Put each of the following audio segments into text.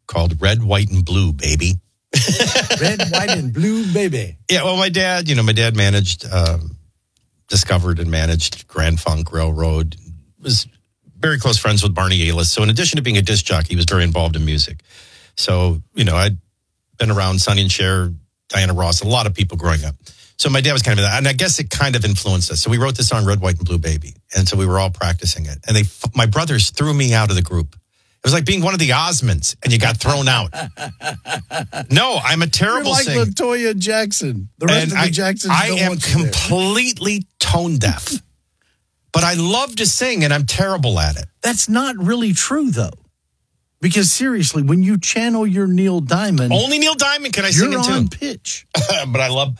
called Red, White, and Blue, baby. Red, white, and blue, baby. Yeah, well, my dad managed, discovered and managed Grand Funk Railroad. Was very close friends with Barney Ailes. So in addition to being a disc jockey, he was very involved in music. So, I'd been around Sonny and Cher, Diana Ross, a lot of people growing up. So my dad was kind of that, and I guess it kind of influenced us. So we wrote the song Red, White, and Blue, Baby. And so we were all practicing it. And my brothers threw me out of the group. It was like being one of the Osmonds, and you got thrown out. No, I'm a terrible singer. You're like LaToya Jackson. The rest of the Jacksons I don't am want you completely tone deaf. But I love to sing, and I'm terrible at it. That's not really true, though. Because seriously, when you channel your Neil Diamond... Only Neil Diamond can I sing in tune. You're on pitch. But I love...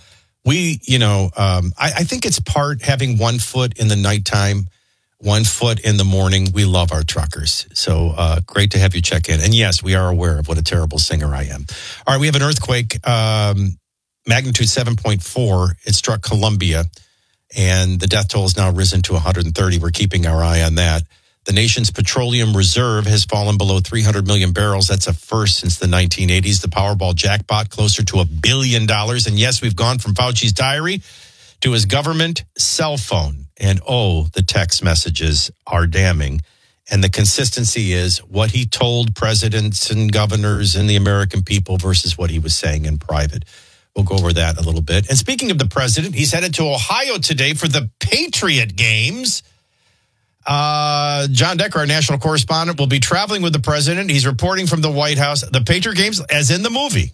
I think it's part having 1 foot in the nighttime, 1 foot in the morning. We love our truckers. So great to have you check in. And yes, we are aware of what a terrible singer I am. All right, we have an earthquake, magnitude 7.4. It struck Colombia, and the death toll has now risen to 130. We're keeping our eye on that. The nation's petroleum reserve has fallen below 300 million barrels. That's a first since the 1980s. The Powerball jackpot closer to $1 billion. And yes, we've gone from Fauci's diary to his government cell phone. And the text messages are damning. And the consistency is what he told presidents and governors and the American people versus what he was saying in private. We'll go over that a little bit. And speaking of the president, he's headed to Ohio today for the Patriot Games. John Decker, our national correspondent, will be traveling with the president. He's reporting from the White House. The Patriot Games, as in the movie.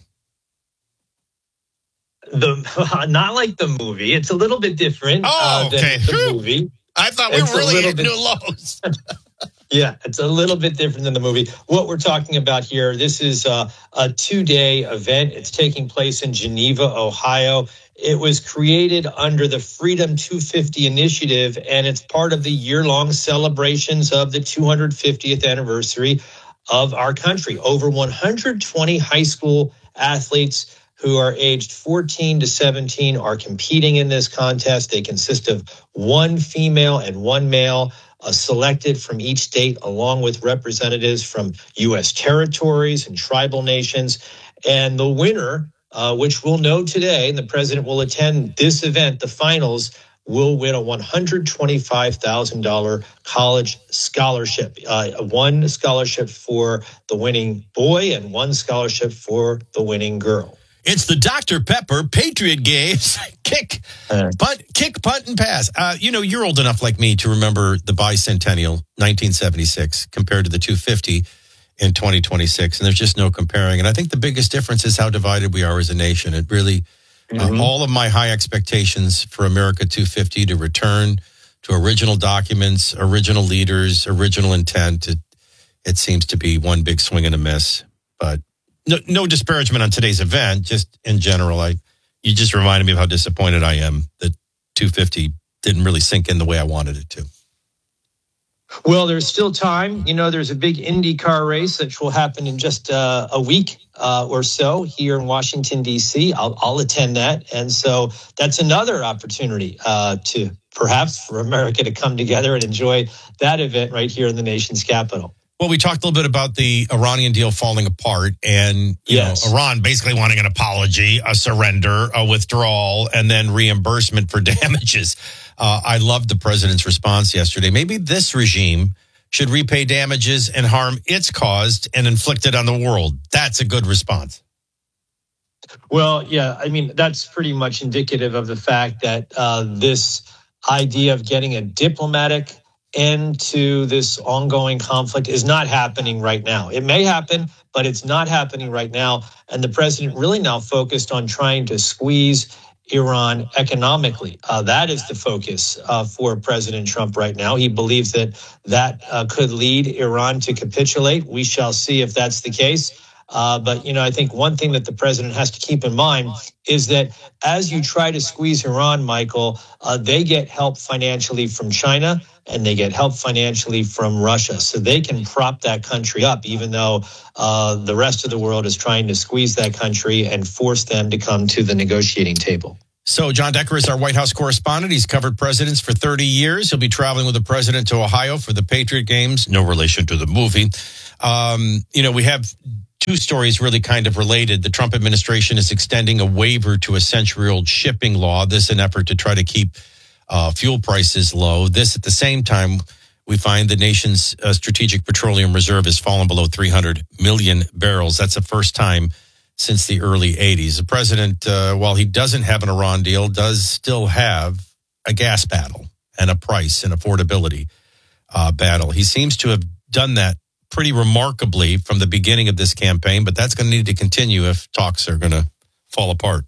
Not like the movie. It's a little bit different than the movie. I thought we were really hitting new lows. Yeah, it's a little bit different than the movie. What we're talking about here, this is a 2-day event. It's taking place in Geneva, Ohio. It was created under the Freedom 250 initiative, and it's part of the year-long celebrations of the 250th anniversary of our country. Over 120 high school athletes who are aged 14 to 17 are competing in this contest. They consist of 1 female and 1 male, selected from each state, along with representatives from U.S. territories and tribal nations. And the winner, which we'll know today, and the president will attend this event, the finals, will win a $125,000 college scholarship. 1 scholarship for the winning boy and 1 scholarship for the winning girl. It's the Dr. Pepper Patriot Games. Kick, punt, and pass. You're old enough like me to remember the bicentennial, 1976, compared to the 250 in 2026. And there's just no comparing. And I think the biggest difference is how divided we are as a nation. It really, all of my high expectations for America 250 to return to original documents, original leaders, original intent, it seems to be one big swing and a miss. But no disparagement on today's event, just in general. You just reminded me of how disappointed I am that 250 didn't really sink in the way I wanted it to. Well, there's still time. There's a big IndyCar race that will happen in just a week or so here in Washington, D.C. I'll attend that. And so that's another opportunity to perhaps for America to come together and enjoy that event right here in the nation's capital. Well, we talked a little bit about the Iranian deal falling apart and Iran basically wanting an apology, a surrender, a withdrawal, and then reimbursement for damages. I loved the president's response yesterday. Maybe this regime should repay damages and harm it's caused and inflicted on the world. That's a good response. Well, yeah, that's pretty much indicative of the fact that this idea of getting a diplomatic end to this ongoing conflict is not happening right now. It may happen, but it's not happening right now. And the president really now focused on trying to squeeze Iran economically. That is the focus for President Trump right now. He believes that could lead Iran to capitulate. We shall see if that's the case. But I think one thing that the president has to keep in mind is that as you try to squeeze Iran, Michael, they get help financially from China and they get help financially from Russia. So they can prop that country up, even though the rest of the world is trying to squeeze that country and force them to come to the negotiating table. So John Decker is our White House correspondent. He's covered presidents for 30 years. He'll be traveling with the president to Ohio for the Patriot Games. No relation to the movie. We have two stories really kind of related. The Trump administration is extending a waiver to a century-old shipping law. This an effort to try to keep fuel prices low. This at the same time, we find the nation's strategic petroleum reserve has fallen below 300 million barrels. That's the first time since the early 80s. The president, while he doesn't have an Iran deal, does still have a gas battle and a price and affordability battle. He seems to have done that pretty remarkably from the beginning of this campaign, but that's going to need to continue if talks are going to fall apart.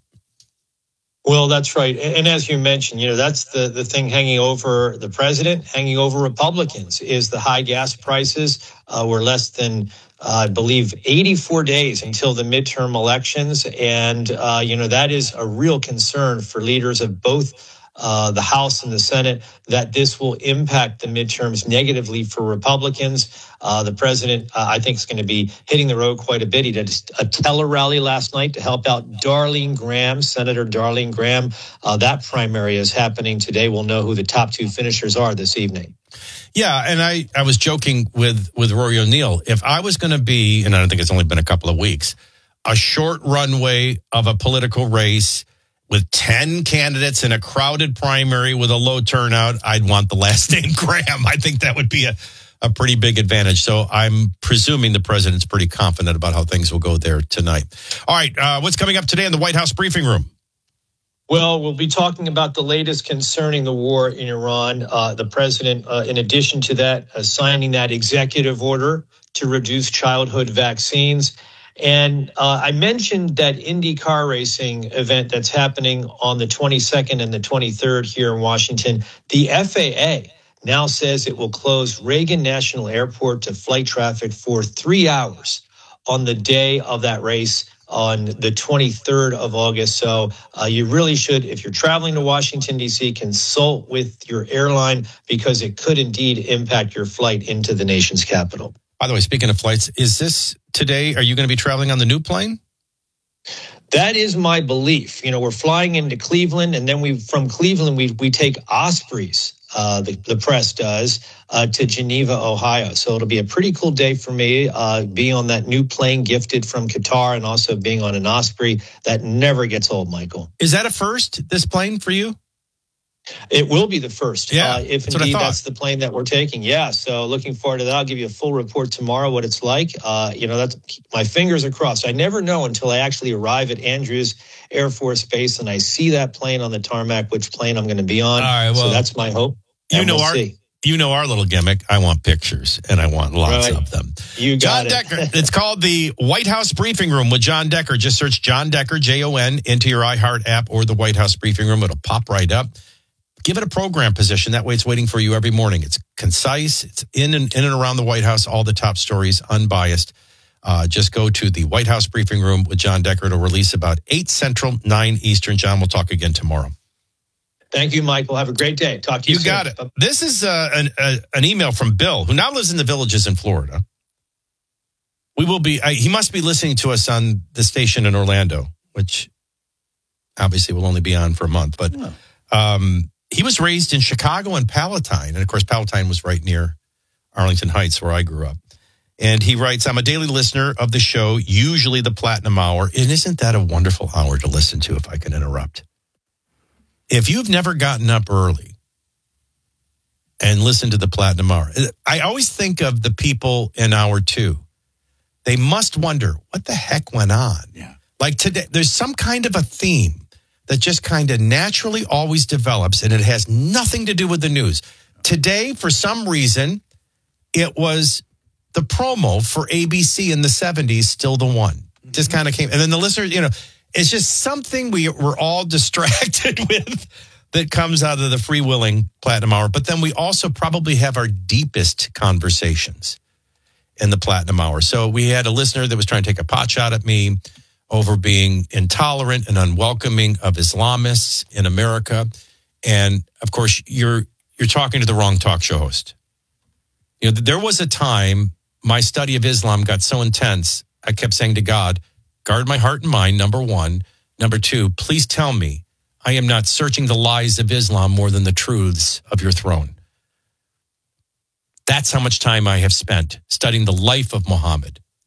Well, that's right. And as you mentioned, that's the thing hanging over the president, hanging over Republicans, is the high gas prices. We're less than, I believe, 84 days until the midterm elections. And, that is a real concern for leaders of both the House and the Senate, that this will impact the midterms negatively for Republicans. The president, I think, is going to be hitting the road quite a bit. He did a tele rally last night to help out Darlene Graham, Senator Darlene Graham. That primary is happening today. We'll know who the top two finishers are this evening. Yeah, and I was joking with Rory O'Neill. If I was going to be, and I don't think it's only been a couple of weeks, a short runway of a political race with 10 candidates in a crowded primary with a low turnout, I'd want the last name Graham. I think that would be a pretty big advantage. So I'm presuming the president's pretty confident about how things will go there tonight. All right, what's coming up today in the White House briefing room? Well, we'll be talking about the latest concerning the war in Iran. The president, in addition to that, signing that executive order to reduce childhood vaccines. And I mentioned that Indy car racing event that's happening on the 22nd and the 23rd here in Washington. The FAA now says it will close Reagan National Airport to flight traffic for 3 hours on the day of that race on the 23rd of August. So you really should, if you're traveling to Washington, D.C., consult with your airline, because it could indeed impact your flight into the nation's capital. By the way, speaking of flights, is this today? Are you going to be traveling on the new plane? That is my belief. We're flying into Cleveland, and then from Cleveland, we take Ospreys, the press does, to Geneva, Ohio. So it'll be a pretty cool day for me, being on that new plane gifted from Qatar, and also being on an Osprey. That never gets old, Michael. Is that a first, this plane for you? It will be the first, yeah, if indeed that's the plane that we're taking. Yeah, so looking forward to that. I'll give you a full report tomorrow what it's like. That's, my fingers are crossed. I never know until I actually arrive at Andrews Air Force Base and I see that plane on the tarmac, which plane I'm going to be on. All right, well, so that's my hope. You know our little gimmick. I want pictures, and I want lots of them. You got John Decker. It's called the White House Briefing Room with John Decker. Just search John Decker, Jon, into your iHeart app or the White House Briefing Room. It'll pop right up. Give it a program position. That way it's waiting for you every morning. It's concise. It's in and around the White House, all the top stories, unbiased. Just go to the White House Briefing Room with John Decker. It'll release about 8 Central, 9 Eastern. John, we'll talk again tomorrow. Thank you, Michael. Have a great day. Talk to you soon. You got it. This is an email from Bill, who now lives in the Villages in Florida. We will be, he must be listening to us on the station in Orlando, which obviously will only be on for a month. But he was raised in Chicago and Palatine. And, of course, Palatine was right near Arlington Heights, where I grew up. And he writes, I'm a daily listener of the show, usually the Platinum Hour. And isn't that a wonderful hour to listen to, if I can interrupt? If you've never gotten up early and listened to the Platinum Hour, I always think of the people in hour 2. They must wonder, what the heck went on? Yeah. Like today, there's some kind of a theme that just kind of naturally always develops, and it has nothing to do with the news. Today, for some reason, it was the promo for ABC in the 70s, Still the One. Just kind of came. And then the listeners, it's just something we're all distracted with that comes out of the free-willing Platinum Hour. But then we also probably have our deepest conversations in the Platinum Hour. So we had a listener that was trying to take a pot shot at me over being intolerant and unwelcoming of Islamists in America. And, of course, you're talking to the wrong talk show host. There was a time my study of Islam got so intense, I kept saying to God, guard my heart and mind, number one. Number two, please tell me I am not searching the lies of Islam more than the truths of your throne. That's how much time I have spent studying the life of Muhammad,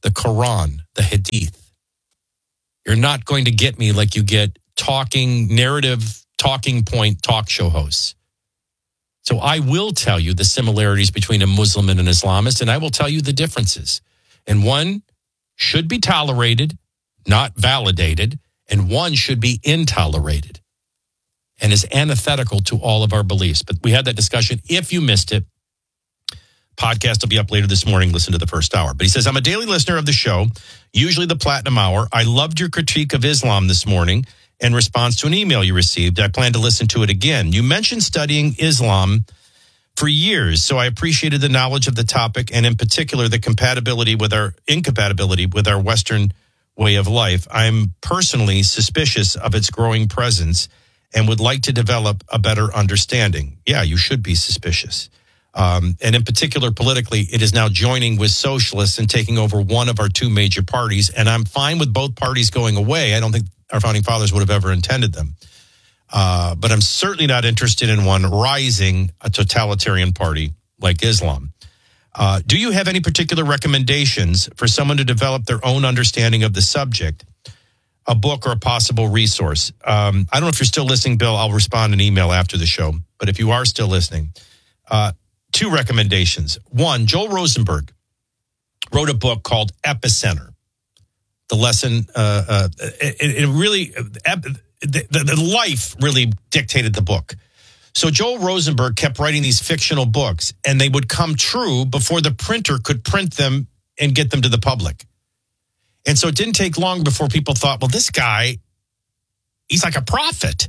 the Quran, the Hadith. You're not going to get me like you get talking point talk show hosts. So I will tell you the similarities between a Muslim and an Islamist, and I will tell you the differences. And one should be tolerated, not validated, and one should be intolerated and is antithetical to all of our beliefs. But we had that discussion. If you missed it, podcast will be up later this morning. Listen to the first hour. But he says, I'm a daily listener of the show, usually the Platinum Hour. I loved your critique of Islam this morning in response to an email you received. I plan to listen to it again. You mentioned studying Islam for years, so I appreciated the knowledge of the topic and in particular the incompatibility with our Western way of life. I'm personally suspicious of its growing presence and would like to develop a better understanding. Yeah, you should be suspicious. And in particular, politically, it is now joining with socialists and taking over one of our two major parties. And I'm fine with both parties going away. I don't think our founding fathers would have ever intended them. But I'm certainly not interested in one rising a totalitarian party like Islam. Do you have any particular recommendations for someone to develop their own understanding of the subject, a book or a possible resource? I don't know if you're still listening, Bill. I'll respond in email after the show. But if you are still listening, two recommendations. One, Joel Rosenberg wrote a book called Epicenter. The lesson, it really, the life really dictated the book. So Joel Rosenberg kept writing these fictional books, and they would come true before the printer could print them and get them to the public. And so it didn't take long before people thought, well, this guy, he's like a prophet.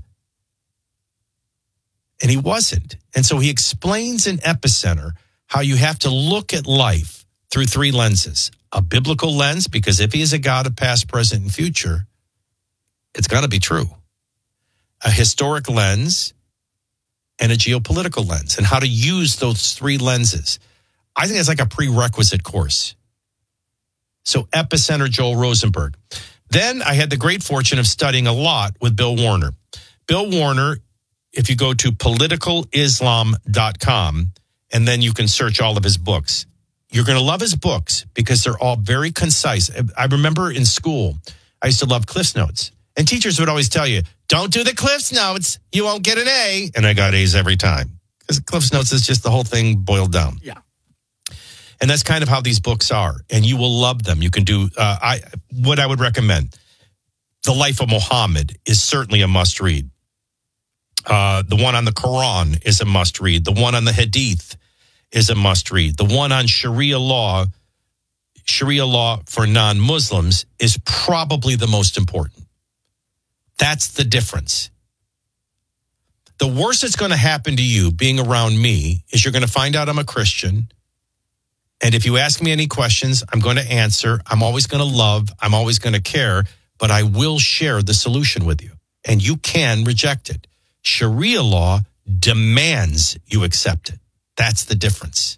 And he wasn't. And so he explains in Epicenter how you have to look at life through three lenses. A biblical lens, because if he is a God of past, present, and future, it's got to be true. A historic lens and a geopolitical lens, and how to use those three lenses. I think it's like a prerequisite course. So Epicenter, Joel Rosenberg. Then I had the great fortune of studying a lot with Bill Warner. Bill Warner, if you go to politicalislam.com, and then you can search all of his books. You're going to love his books because they're all very concise. I remember in school, I used to love Cliff's Notes. And teachers would always tell you, don't do the Cliff's Notes. You won't get an A. And I got A's every time. Because Cliff's Notes is just the whole thing boiled down. Yeah. And that's kind of how these books are. And you will love them. You can do, what I would recommend. The Life of Muhammad is certainly a must read. The one on the Quran is a must read. The one on the Hadith is a must read. The one on Sharia law for non-Muslims is probably the most important. That's the difference. The worst that's going to happen to you being around me is you're going to find out I'm a Christian. And if you ask me any questions, I'm going to answer. I'm always going to love. I'm always going to care. But I will share the solution with you. And you can reject it. Sharia law demands you accept it. That's the difference.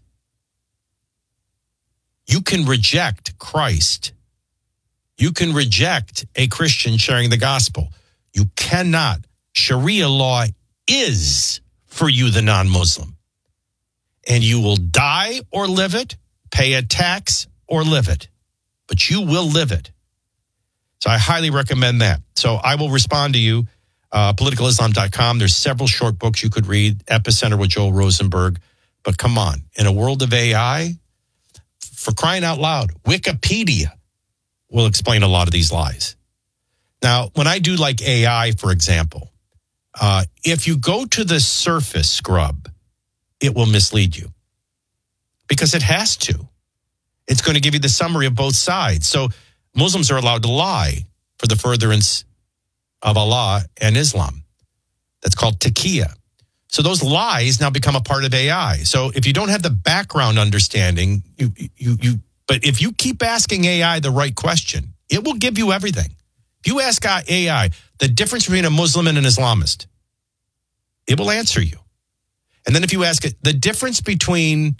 You can reject Christ. You can reject a Christian sharing the gospel. You cannot. Sharia law is for you, the non-Muslim. And you will die or live it, pay a tax or live it. But you will live it. So I highly recommend that. So I will respond to you. Politicalislam.com. There's several short books you could read. Epicenter with Joel Rosenberg. But come on, in a world of AI, for crying out loud, Wikipedia will explain a lot of these lies. Now, when I do like AI, for example, if you go to the surface scrub, it will mislead you because it has to. It's going to give you the summary of both sides. So Muslims are allowed to lie for the furtherance of Allah and Islam. That's called taqiyya. So those lies now become a part of AI. So if you don't have the background understanding, but if you keep asking AI the right question, it will give you everything. If you ask AI the difference between a Muslim and an Islamist, it will answer you. And then if you ask it the difference between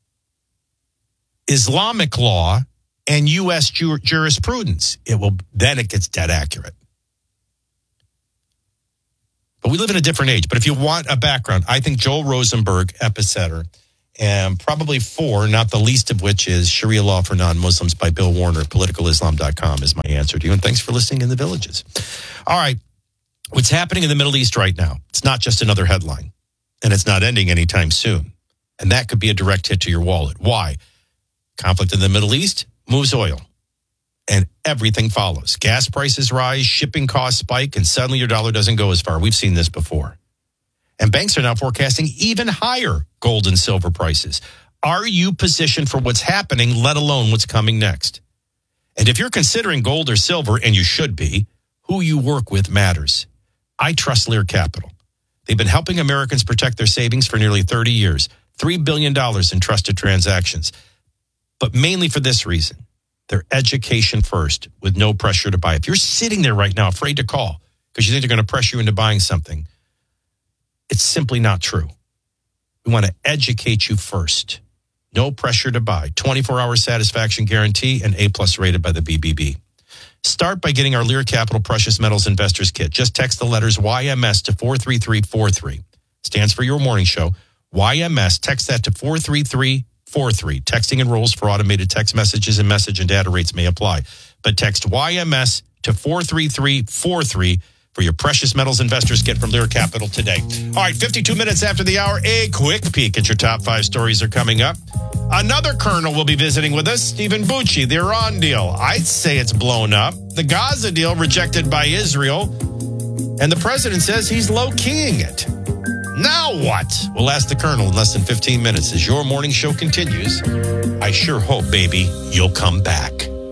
Islamic law and U.S. jurisprudence, then it gets dead accurate. But we live in a different age. But if you want a background, I think Joel Rosenberg, Epicenter, and probably 4, not the least of which is Sharia Law for Non-Muslims by Bill Warner. PoliticalIslam.com is my answer to you. And thanks for listening in the Villages. All right. What's happening in the Middle East right now? It's not just another headline, and it's not ending anytime soon. And that could be a direct hit to your wallet. Why? Conflict in the Middle East moves oil, and everything follows. Gas prices rise, shipping costs spike, and suddenly your dollar doesn't go as far. We've seen this before. And banks are now forecasting even higher gold and silver prices. Are you positioned for what's happening, let alone what's coming next? And if you're considering gold or silver, and you should be, who you work with matters. I trust Lear Capital. They've been helping Americans protect their savings for nearly 30 years. $3 billion in trusted transactions. But mainly for this reason. They're education first with no pressure to buy. If you're sitting there right now afraid to call because you think they're going to pressure you into buying something, it's simply not true. We want to educate you first. No pressure to buy. 24-hour satisfaction guarantee and A+ rated by the BBB. Start by getting our Lear Capital Precious Metals Investors Kit. Just text the letters YMS to 43343. Stands for Your Morning Show. YMS, text that to 43343. Texting enrolls for automated text messages and message and data rates may apply. But text YMS to 43343 for your Precious Metals Investors Kit from Lear Capital today. All right, 52 minutes after the hour, a quick peek at your top 5 stories are coming up. Another colonel will be visiting with us, Stephen Bucci. The Iran deal, I'd say it's blown up. The Gaza deal rejected by Israel. And the president says he's low-keying it. Now what? We'll ask the colonel in less than 15 minutes as your morning show continues. I sure hope, baby, you'll come back.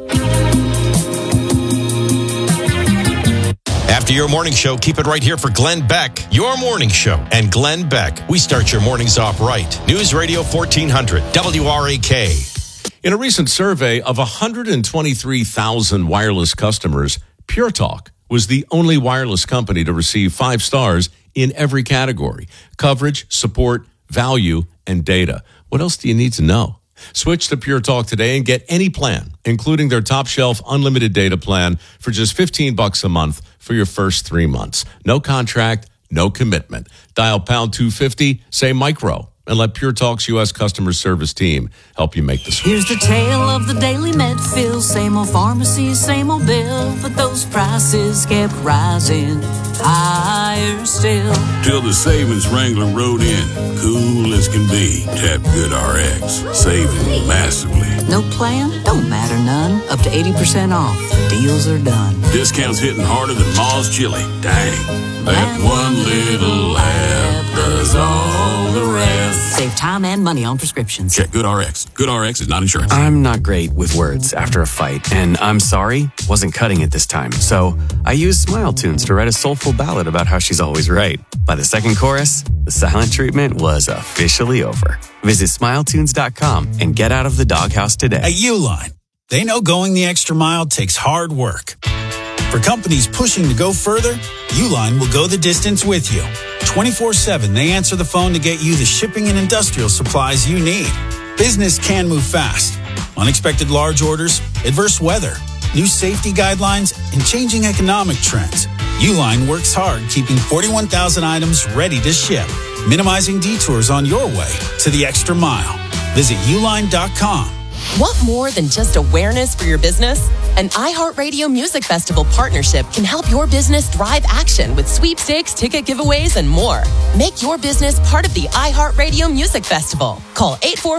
After your morning show, keep it right here for Glenn Beck. Your morning show. And Glenn Beck, we start your mornings off right. News Radio 1400, WRAK. In a recent survey of 123,000 wireless customers, Pure Talk was the only wireless company to receive 5 stars in every category: coverage, support, value, and data. What else do you need to know? Switch to Pure Talk today and get any plan, including their top shelf unlimited data plan for just $15 a month for your first 3 months. No contract, no commitment. Dial pound 250, say micro, and let Pure Talk's U.S. customer service team help you make the switch. Here's the tale of the daily med fill. Same old pharmacy, same old bill, but those prices kept rising higher still. Till the savings Wrangler rode in, cool as can be. Tap GoodRx, saving massively. No plan? Don't matter none. Up to 80% off. Deals are done. Discounts hitting harder than Ma's chili. Dang. That one little laugh does all the rest. Save time and money on prescriptions. Check GoodRx. GoodRx is not insurance. I'm not great with words after a fight, and I'm sorry wasn't cutting it this time. So I used Smile Tunes to write a soulful ballad about how she's always right. By the second chorus, the silent treatment was officially over. Visit SmileTunes.com and get out of the doghouse today. At Uline, they know going the extra mile takes hard work. For companies pushing to go further, Uline will go the distance with you. 24/7, they answer the phone to get you the shipping and industrial supplies you need. Business can move fast. Unexpected large orders, adverse weather, new safety guidelines, and changing economic trends. Uline works hard keeping 41,000 items ready to ship, minimizing detours on your way to the extra mile. Visit uline.com. Want more than just awareness for your business? An iHeartRadio Music Festival partnership can help your business drive action with sweepstakes, ticket giveaways, and more. Make your business part of the iHeartRadio Music Festival. Call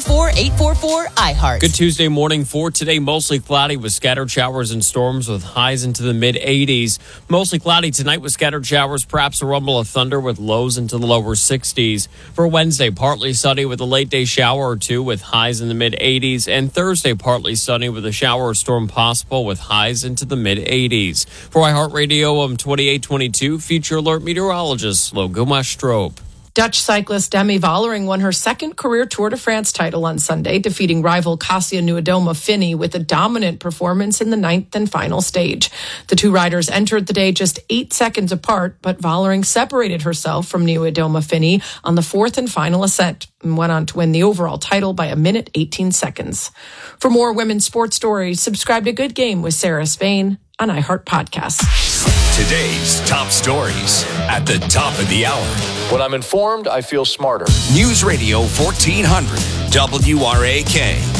844-844-iHeart. Good Tuesday morning for today. Mostly cloudy with scattered showers and storms with highs into the mid-80s. Mostly cloudy tonight with scattered showers, perhaps a rumble of thunder with lows into the lower 60s. For Wednesday, partly sunny with a late-day shower or two with highs in the mid-80s. And Thursday, partly sunny with a shower or storm possible with highs into the mid-80s. For iHeartRadio, I'm 2822 Future Alert meteorologist Logan Westrope. Dutch cyclist Demi Vollering won her second career Tour de France title on Sunday, defeating rival Kasia Niewiadoma-Finney with a dominant performance in the 9th and final stage. The two riders entered the day just 8 seconds apart, but Vollering separated herself from Niewiadoma-Finney on the 4th and final ascent and went on to win the overall title by a minute 18 seconds. For more women's sports stories, subscribe to Good Game with Sarah Spain on iHeart Podcasts. Today's top stories at the top of the hour. When I'm informed, I feel smarter. News Radio 1400. WRAK.